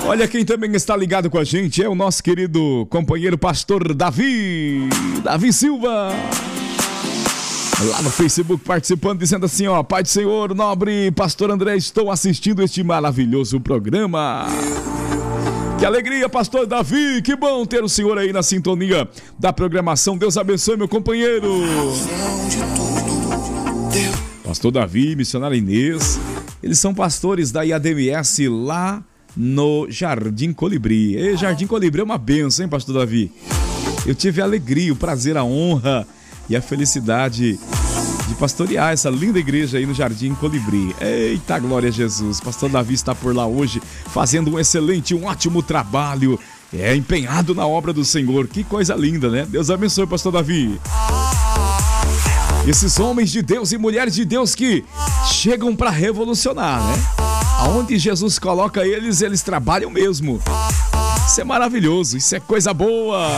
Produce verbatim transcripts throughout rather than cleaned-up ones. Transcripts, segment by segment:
Olha quem também está ligado com a gente é o nosso querido companheiro pastor Davi, Davi Silva. Lá no Facebook participando, dizendo assim, ó: Pai do Senhor, nobre pastor André, estou assistindo este maravilhoso programa. Que alegria, pastor Davi, que bom ter o senhor aí na sintonia da programação. Deus abençoe, meu companheiro. Pastor Davi, missionário Inês, eles são pastores da I A D M S lá no Jardim Colibri. E Jardim Colibri é uma bênção, hein, pastor Davi? Eu tive a alegria, o prazer, a honra e a felicidade de pastorear essa linda igreja aí no Jardim Colibri. Eita, glória a Jesus. Pastor Davi está por lá hoje, fazendo um excelente, um ótimo trabalho. É empenhado na obra do Senhor. Que coisa linda, né? Deus abençoe, pastor Davi. Esses homens de Deus e mulheres de Deus que chegam para revolucionar, né? Aonde Jesus coloca eles, eles trabalham mesmo. Isso é maravilhoso, isso é coisa boa.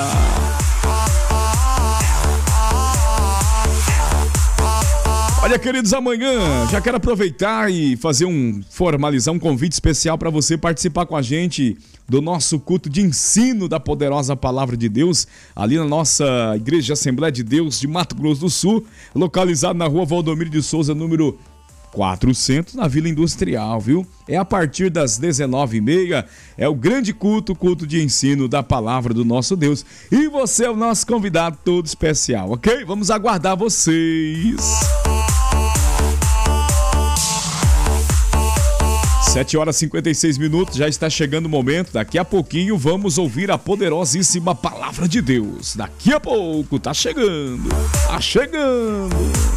Olha, queridos, amanhã já quero aproveitar e fazer um, formalizar um convite especial para você participar com a gente do nosso culto de ensino da poderosa Palavra de Deus, ali na nossa Igreja Assembleia de Deus de Mato Grosso do Sul, localizado na rua Valdomiro de Souza, número quatrocentos, na Vila Industrial, viu? É a partir das dezenove e meia, é o grande culto, culto de ensino da Palavra do nosso Deus. E você é o nosso convidado todo especial, ok? Vamos aguardar vocês. sete horas e cinquenta e seis minutos, já está chegando o momento. Daqui a pouquinho vamos ouvir a poderosíssima Palavra de Deus. Daqui a pouco, tá chegando, tá chegando.